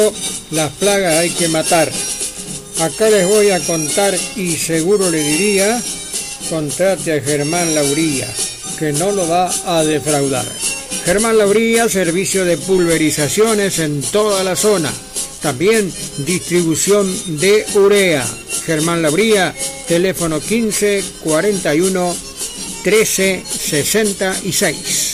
las plagas hay que matar. Acá les voy a contar y seguro le diría, contrate a Germán Lauría, que no lo va a defraudar. Germán Lauría, servicio de pulverizaciones en toda la zona. También distribución de urea. Germán Lauría, teléfono 15 41 13 66.